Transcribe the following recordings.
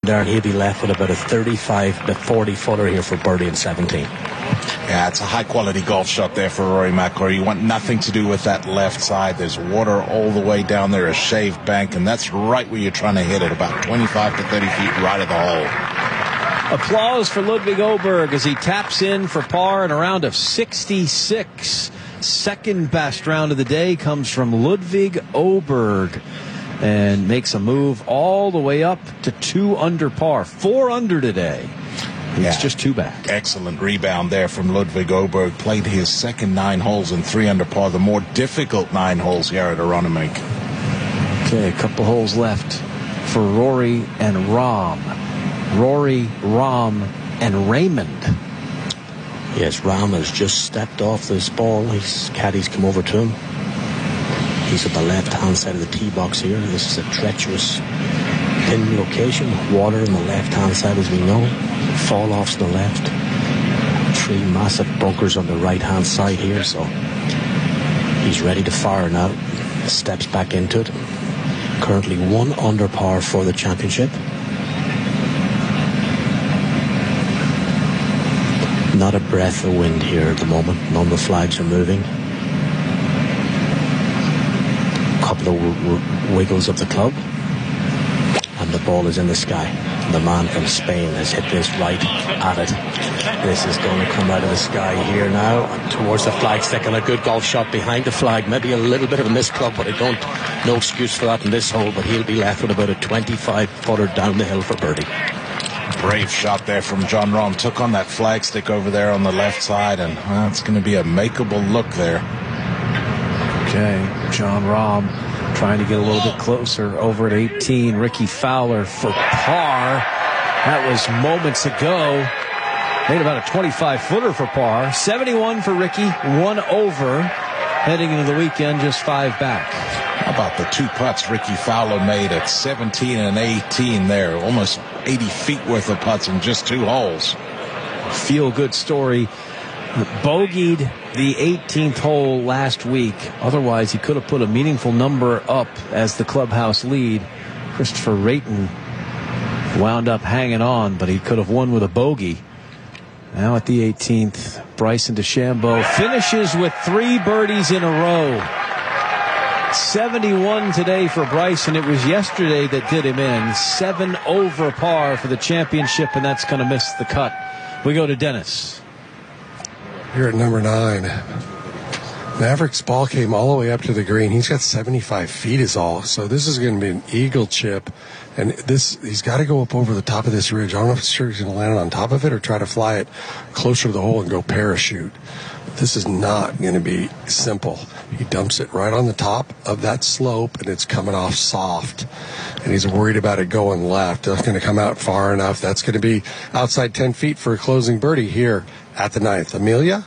there, and he'll be left with about a 35 to 40 footer here for birdie in 17. Yeah, it's a high-quality golf shot there for Rory McIlroy. You want nothing to do with that left side. There's water all the way down there, a shaved bank, and that's right where you're trying to hit it, about 25 to 30 feet right of the hole. Applause for Ludwig Åberg as he taps in for par in a round of 66. Second best round of the day comes from Ludwig Åberg and makes a move all the way up to 2 under par. 4 under today. It's just 2 back. Excellent rebound there from Ludwig Åberg. Played his second 9 holes in 3 under par, the more difficult 9 holes here at Aronimink. Okay, a couple holes left for Rory and Rahm. Rory, Rahm, and Raymond. Yes, Rahm has just stepped off this ball. His caddy's come over to him. He's at the left-hand side of the tee box here. This is a treacherous pin location. Water on the left-hand side, as we know. Fall-offs to the left. 3 massive bunkers on the right-hand side here, so he's ready to fire now. Steps back into it. Currently 1 under par for the championship. Not a breath of wind here at the moment. None of the flags are moving. Couple of wiggles of the club, and the ball is in the sky. The man from Spain has hit this right at it. This is going to come out of the sky here now and towards the flagstick, and a good golf shot behind the flag. Maybe a little bit of a missed club, but no excuse for that in this hole. But he'll be left with about a 25 footer down the hill for birdie. Brave shot there from Jon Rahm. Took on that flagstick over there on the left side, and it's going to be a makeable look there. Okay, Jon Rahm trying to get a little bit closer over at 18. Ricky Fowler for par. That was moments ago. Made about a 25-footer for par. 71 for Ricky, 1 over. Heading into the weekend, just 5 back. How about the 2 putts Ricky Fowler made at 17 and 18 there? Almost 80 feet worth of putts in just 2 holes. Feel-good story. Bogeyed the 18th hole last week. Otherwise, he could have put a meaningful number up as the clubhouse lead. Christopher Rayton wound up hanging on, but he could have won with a bogey. Now at the 18th, Bryson DeChambeau finishes with 3 birdies in a row. 71 today for Bryson. It was yesterday that did him in. 7 over par for the championship, and that's going to miss the cut. We go to Dennis. Here at number 9. Maverick's ball came all the way up to the green. He's got 75 feet is all. So this is going to be an eagle chip. And he's got to go up over the top of this ridge. I don't know if he's going to land on top of it or try to fly it closer to the hole and go parachute. This is not going to be simple. He dumps it right on the top of that slope, and it's coming off soft. And he's worried about it going left. It's going to come out far enough. That's going to be outside 10 feet for a closing birdie here at the 9th. Amelia?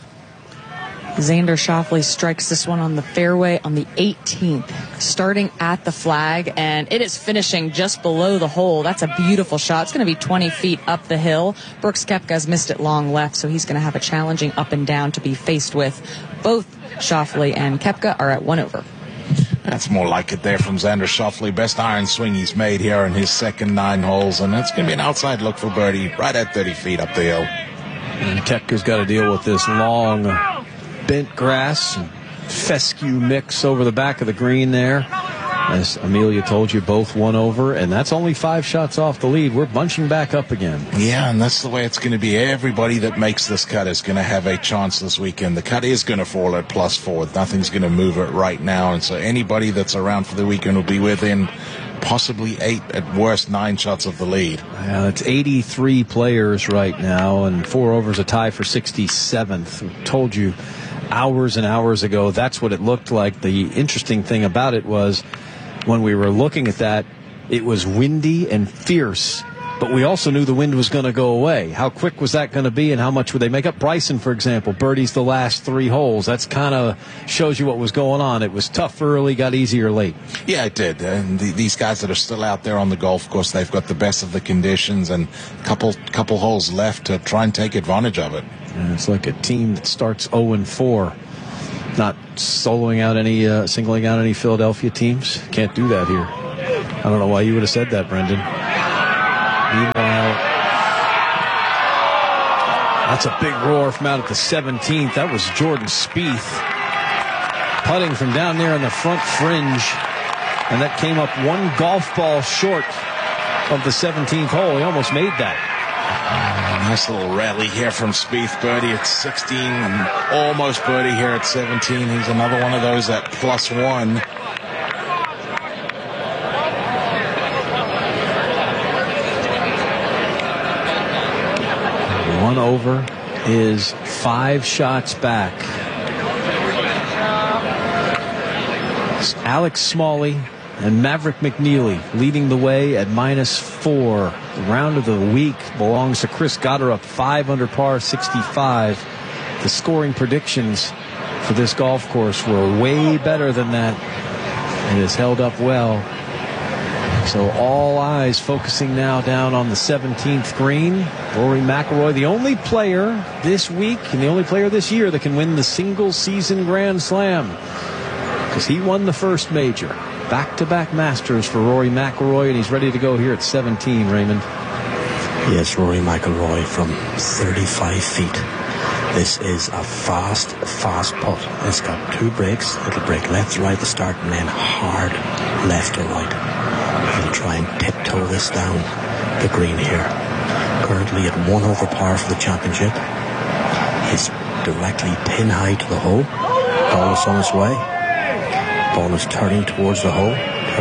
Xander Schauffele strikes this one on the fairway on the 18th, starting at the flag, and it is finishing just below the hole. That's a beautiful shot. It's going to be 20 feet up the hill. Brooks Koepka's missed it long left, so he's going to have a challenging up and down to be faced with. Both Schauffele and Koepka are at 1 over. That's more like it there from Xander Schauffele. Best iron swing he's made here in his second 9 holes, and it's going to be an outside look for birdie right at 30 feet up the hill. And Koepka's got to deal with this long bent grass and fescue mix over the back of the green there. As Amelia told you, both 1 over, and that's only 5 shots off the lead. We're bunching back up again. Yeah, and that's the way it's going to be. Everybody that makes this cut is going to have a chance this weekend. The cut is going to fall at +4. Nothing's going to move it right now, and so anybody that's around for the weekend will be within possibly 8, at worst 9 shots of the lead. Yeah, it's 83 players right now, and 4 overs a tie for 67th. We told you hours and hours ago that's what it looked like. The interesting thing about it was when we were looking at that, it was windy and fierce, but we also knew the wind was going to go away. How quick was that going to be, and how much would they make up? Bryson, for example, birdies the last 3 holes. That's kind of shows you what was going on. It was tough early, got easier late. Yeah, it did. And these guys that are still out there on the golf course, they've got the best of the conditions and a couple holes left to try and take advantage of it. And it's like a team that starts 0-4. Not singling out any Philadelphia teams. Can't do that here. I don't know why you would have said that, Brendan. Meanwhile, that's a big roar from out at the 17th. That was Jordan Spieth putting from down there on the front fringe. And that came up one golf ball short of the 17th hole. He almost made that. Nice little rally here from Spieth. Birdie at 16 and almost birdie here at 17. He's another one of those at +1. One over is 5 shots back. Alex Smalley and Maverick McNeely leading the way at -4. The round of the week belongs to Chris Gotterup, 5 under par, 65. The scoring predictions for this golf course were way better than that. It has held up well. So all eyes focusing now down on the 17th green. Rory McIlroy, the only player this week and the only player this year that can win the single-season Grand Slam, because he won the first major. Back-to-back Masters for Rory McIlroy, and he's ready to go here at 17, Raymond. Yes, Rory McIlroy from 35 feet. This is a fast putt. It's got 2 breaks. It'll break left to right at the start and then hard left to right. He'll try and tiptoe this down the green here. Currently at 1 over par for the championship. He's directly pin high to the hole. Ball is on its way. Ball is turning towards the hole.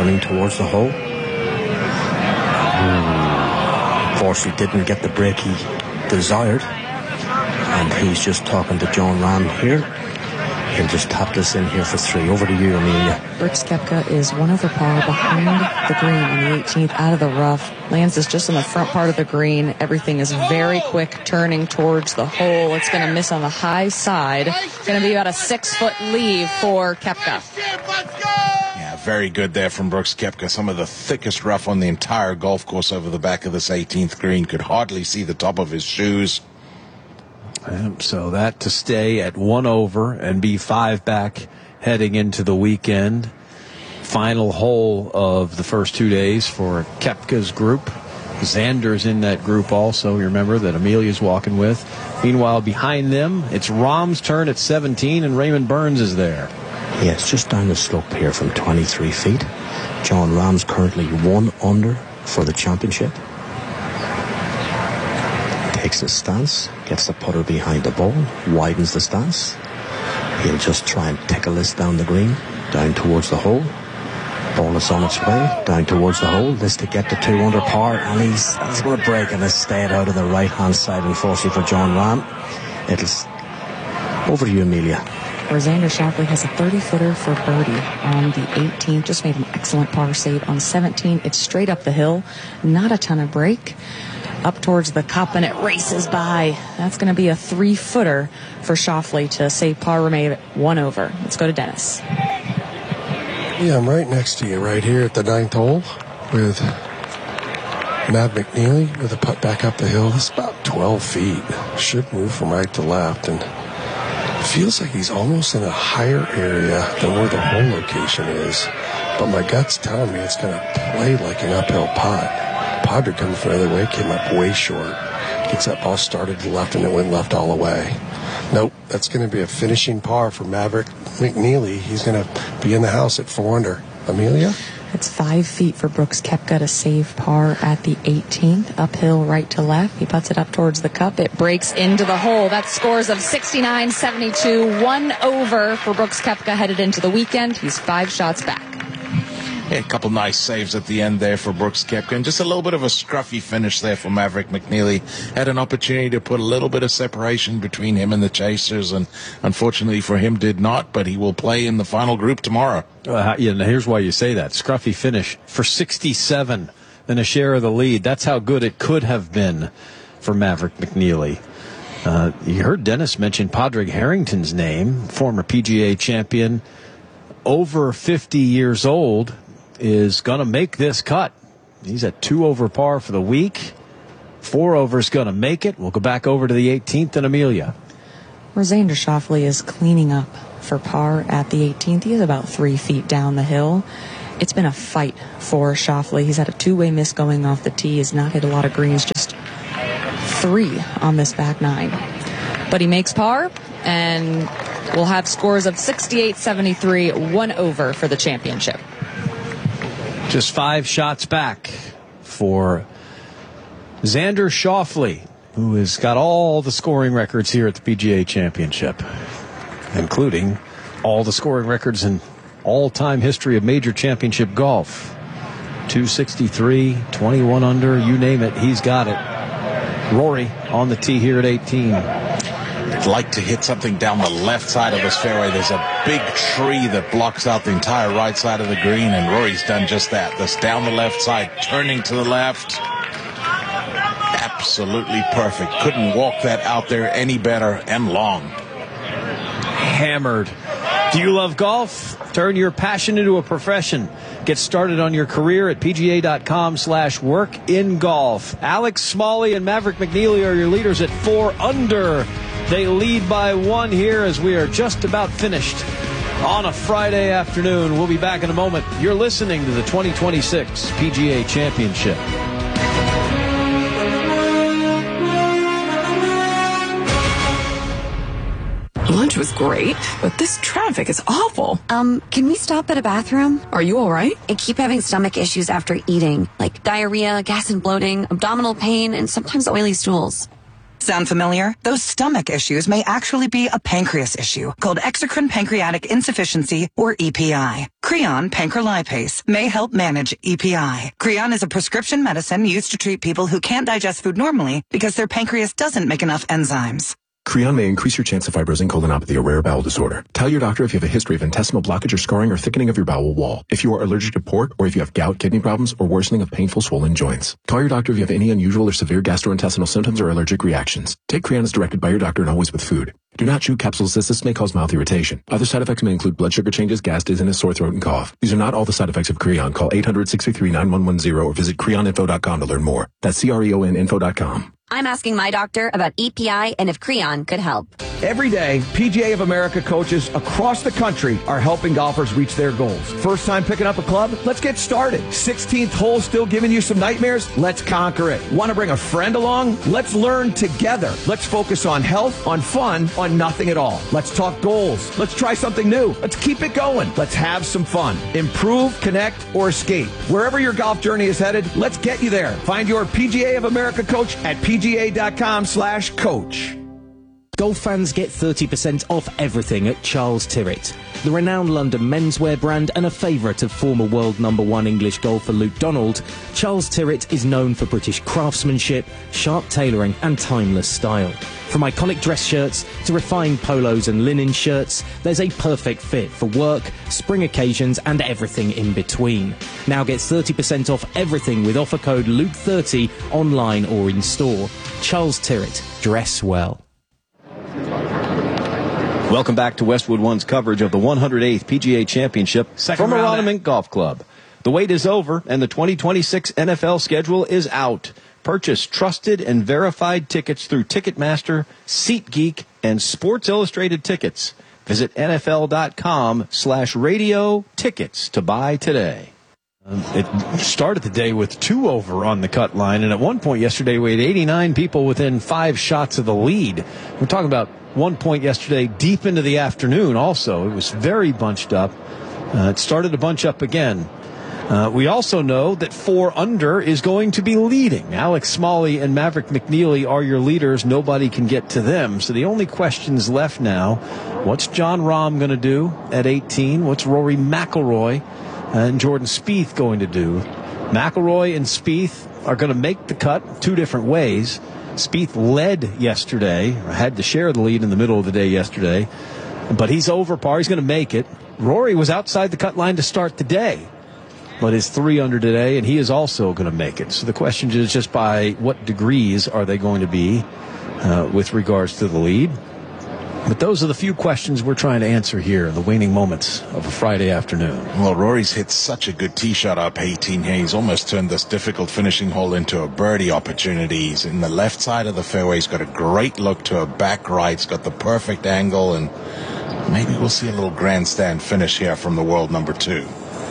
Unfortunately didn't get the break he desired. And he's just talking to John Rahm here. He'll just tap this in here for 3. Over to you, Amelia. Brooks Koepka is 1 over par behind the green on the 18th, out of the rough. Lands is just in the front part of the green. Everything is very quick, turning towards the hole. It's going to miss on the high side. Going to be about a 6-foot lead for Koepka. Yeah, very good there from Brooks Koepka. Some of the thickest rough on the entire golf course over the back of this 18th green. Could hardly see the top of his shoes. So that to stay at 1 over and be 5 back heading into the weekend. Final hole of the first 2 days for Koepka's group. Xander's in that group also. You remember that Amelia's walking with. Meanwhile, behind them, it's Rahm's turn at 17, and Raymond Burns is there. Yeah, it's just down the slope here from 23 feet. John Rahm's currently 1 under for the championship. Takes his stance, gets the putter behind the ball, widens the stance. He'll just try and tickle this down the green, down towards the hole. Ball is on its way, down towards the hole. This to get to 2 under par, and he's going to break and it's stayed out of the right-hand side, unfortunately for John Rahm. Over to you, Amelia. Xander Schauffele has a 30-footer for birdie on the 18th. Just made an excellent par save on 17. It's straight up the hill, not a ton of break. Up towards the cup, and it races by. That's going to be a 3-footer for Schauffele to save par, remain 1 over. Let's go to Dennis. Yeah, I'm right next to you, right here at the 9th hole with Matt McNeely with a putt back up the hill. It's about 12 feet. Should move from right to left, and it feels like he's almost in a higher area than where the hole location is. But my gut's telling me it's going to play like an uphill putt. Padre coming from the other way, came up way short. Gets that ball started to the left, and it went left all the way. Nope, that's going to be a finishing par for Maverick McNeely. He's going to be in the house at 4 under. Amelia? It's 5 feet for Brooks Koepka to save par at the 18th. Uphill right to left. He puts it up towards the cup. It breaks into the hole. That scores of 69-72. 1 over for Brooks Koepka headed into the weekend. He's 5 shots back. Yeah, a couple nice saves at the end there for Brooks Koepka, and just a little bit of a scruffy finish there for Maverick McNeely. Had an opportunity to put a little bit of separation between him and the chasers, and unfortunately for him did not, but he will play in the final group tomorrow. Here's why you say that. Scruffy finish for 67 and a share of the lead. That's how good it could have been for Maverick McNeely. You heard Dennis mention Padraig Harrington's name, former PGA champion, over 50 years old, is going to make this cut. He's at 2 over par for the week. 4 over is going to make it. We'll go back over to the 18th and Amelia. Xander Schauffele is cleaning up for par at the 18th. He is about 3 feet down the hill. it's been a fight for Schauffele. He's had a two-way miss going off the tee. Has not hit a lot of greens, just 3 on this back 9. But he makes par, and we'll have scores of 68-73, 1 over for the championship. Just 5 shots back for Xander Schauffele, who has got all the scoring records here at the PGA Championship, including all the scoring records in all-time history of major championship golf. 263, 21 under, you name it, he's got it. Rory on the tee here at 18. I'd like to hit something down the left side of this fairway. There's a big tree that blocks out the entire right side of the green, and Rory's done just that. This down the left side, turning to the left. Absolutely perfect. Couldn't walk that out there any better and long. Hammered. Do you love golf? Turn your passion into a profession. Get started on your career at PGA.com/work in golf. Alex Smalley and Maverick McNeely are your leaders at 4 under. They lead by 1 here as we are just about finished on a Friday afternoon. We'll be back in a moment. You're listening to the 2026 PGA Championship. Lunch was great, but this traffic is awful. Can we stop at a bathroom? Are you all right? I keep having stomach issues after eating, like diarrhea, gas and bloating, abdominal pain, and sometimes oily stools. Sound familiar? Those stomach issues may actually be a pancreas issue called exocrine pancreatic insufficiency, or EPI. Creon pancrelipase may help manage EPI. Creon is a prescription medicine used to treat people who can't digest food normally because their pancreas doesn't make enough enzymes. Creon may increase your chance of fibrosing colonopathy, a rare bowel disorder. Tell your doctor if you have a history of intestinal blockage or scarring or thickening of your bowel wall, if you are allergic to pork, or if you have gout, kidney problems, or worsening of painful swollen joints. Call your doctor if you have any unusual or severe gastrointestinal symptoms or allergic reactions. Take Creon as directed by your doctor and always with food. Do not chew capsules as this may cause mouth irritation. Other side effects may include blood sugar changes, gas, dizziness, sore throat, and cough. These are not all the side effects of Creon. Call 800-633-9110 or visit creoninfo.com to learn more. That's CREONinfo.com. I'm asking my doctor about EPI and if Creon could help. Every day, PGA of America coaches across the country are helping golfers reach their goals. First time picking up a club? Let's get started. 16th hole still giving you some nightmares? Let's conquer it. Want to bring a friend along? Let's learn together. Let's focus on health, on fun, on nothing at all. Let's talk goals. Let's try something new. Let's keep it going. Let's have some fun. Improve, connect, or escape. Wherever your golf journey is headed, let's get you there. Find your PGA of America coach at PGA.com/coach. Golf fans get 30% off everything at Charles Tyrwhitt. The renowned London menswear brand and a favourite of former world #1 English golfer Luke Donald, Charles Tyrwhitt is known for British craftsmanship, sharp tailoring and timeless style. From iconic dress shirts to refined polos and linen shirts, there's a perfect fit for work, spring occasions and everything in between. Now get 30% off everything with offer code LUKE30 online or in store. Charles Tyrwhitt, dress well. Welcome back to Westwood One's coverage of the 108th PGA Championship from Aronimink Golf Club. The wait is over and the 2026 NFL schedule is out. Purchase trusted and verified tickets through Ticketmaster, SeatGeek, and Sports Illustrated Tickets. Visit NFL.com/radio tickets to buy today. It started the day with 2 over on the cut line, and at one point yesterday we had 89 people within 5 shots of the lead. We're talking about one point yesterday deep into the afternoon also. It was very bunched up. It started to bunch up again. We also know that 4 under is going to be leading. Alex Smalley and Maverick McNeely are your leaders. Nobody can get to them. So the only questions left now, what's Jon Rahm going to do at 18? What's Rory McIlroy and Jordan Spieth going to do? McIlroy and Spieth are going to make the cut 2 different ways. Spieth led yesterday, or had to share the lead in the middle of the day yesterday, but he's over par. He's going to make it. Rory was outside the cut line to start the day, but is 3 under today, and he is also going to make it. So the question is just by what degrees are they going to be with regards to the lead? But those are the few questions we're trying to answer here in the waning moments of a Friday afternoon. Well, Rory's hit such a good tee shot up 18 here. He's almost turned this difficult finishing hole into a birdie opportunity. He's in the left side of the fairway. He's got a great look to a back right. He's got the perfect angle, and maybe we'll see a little grandstand finish here from the world #2.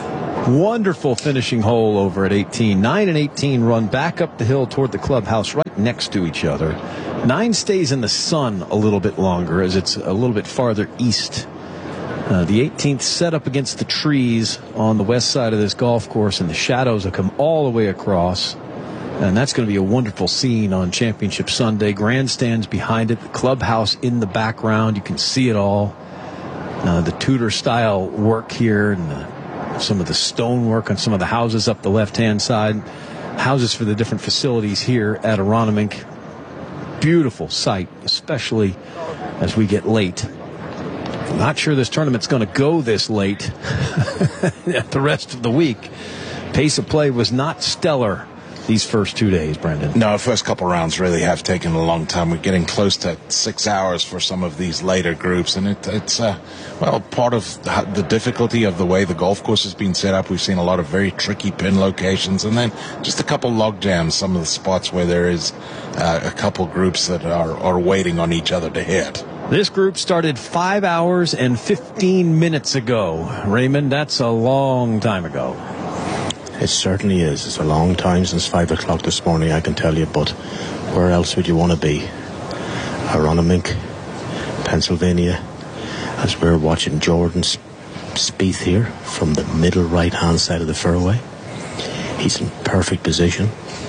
Wonderful finishing hole over at 18. 9 and 18 run back up the hill toward the clubhouse right next to each other. 9 stays in the sun a little bit longer as it's a little bit farther east. The 18th set up against the trees on the west side of this golf course, and the shadows have come all the way across. And that's going to be a wonderful scene on Championship Sunday. Grandstands behind it, the clubhouse in the background. You can see it all. The Tudor-style work here and some of the stonework on some of the houses up the left-hand side. Houses for the different facilities here at Aronimink. Beautiful sight, especially as we get late. I'm not sure this tournament's going to go this late the rest of the week. Pace of play was not stellar these first 2 days, Brendan. No, first couple rounds really have taken a long time. We're getting close to 6 hours for some of these later groups, and it's part of the difficulty of the way the golf course has been set up. We've seen a lot of very tricky pin locations, and then just a couple log jams, some of the spots where there is a couple groups that are waiting on each other to hit. This group started 5 hours and 15 minutes ago. Raymond, that's a long time ago. It certainly is. It's a long time since 5 o'clock this morning, I can tell you, but where else would you want to be? Aronimink, Pennsylvania, as we're watching Jordan Spieth here from the middle right-hand side of the fairway. He's in perfect position.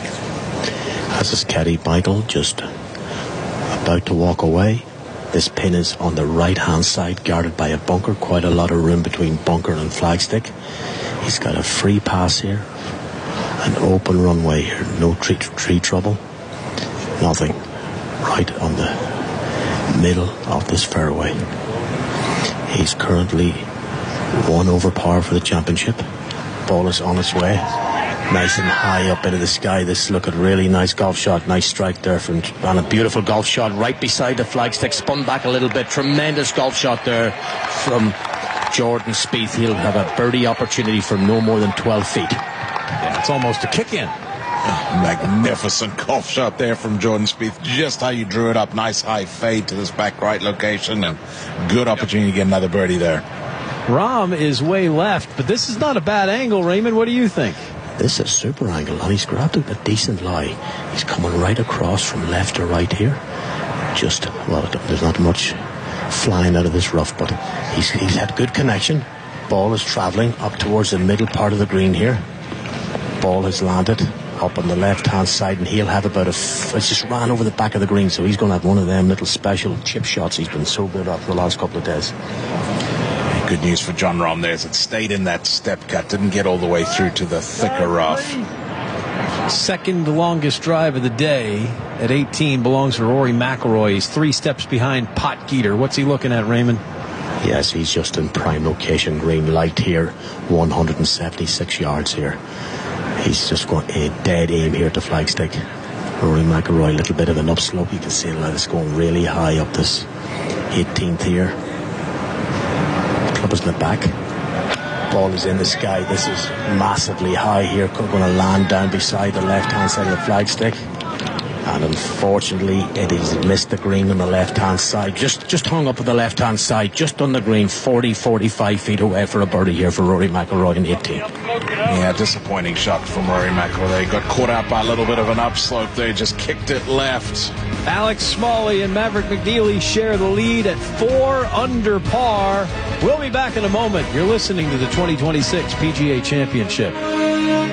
As his caddy Michael just about to walk away. This pin is on the right-hand side, guarded by a bunker. Quite a lot of room between bunker and flagstick. He's got a free pass here. An open runway here. No tree trouble. Nothing. Right on the middle of this fairway. He's currently 1 over par for the championship. Ball is on its way. Nice and high up into the sky. This look at really nice golf shot. Nice strike there and a beautiful golf shot right beside the flagstick. Spun back a little bit. Tremendous golf shot there from Jordan Spieth. He'll have a birdie opportunity from no more than 12 feet. Yeah, it's almost a kick-in. Magnificent golf shot there from Jordan Spieth. Just how you drew it up. Nice high fade to this back right location, and good opportunity to get another birdie there. Rahm is way left, but this is not a bad angle, Raymond. What do you think? This is a super angle, and he's grabbed a decent lie. He's coming right across from left to right here. There's not much flying out of this rough, but he's had good connection. Ball is travelling up towards the middle part of the green here. Ball has landed up on the left-hand side, and he'll have it's just ran over the back of the green, so he's going to have one of them little special chip shots he's been so good at for the last couple of days. Good news for Jon Rahm there is it stayed in that step cut, didn't get all the way through to the thicker rough. Second longest drive of the day at 18 belongs to Rory McIlroy. He's 3 steps behind Potgieter. What's he looking at, Raymond? Yes, he's just in prime location. Green light here, 176 yards here. He's just going a dead aim here to flagstick. Rory McIlroy, a little bit of an upslope. You can see it's going really high up this 18th here. Club is in the back. Ball is in the sky. This is massively high here. Going to land down beside the left-hand side of the flagstick. And unfortunately, it has missed the green on the left-hand side. Just hung up on the left-hand side, just on the green, 40-45 feet away for a birdie here for Rory McIlroy in 18. Yeah, disappointing shot from Rory McIlroy. Got caught out by a little bit of an upslope there. Just kicked it left. Alex Smalley and Maverick McNeely share the lead at 4 under par. We'll be back in a moment. You're listening to the 2026 PGA Championship.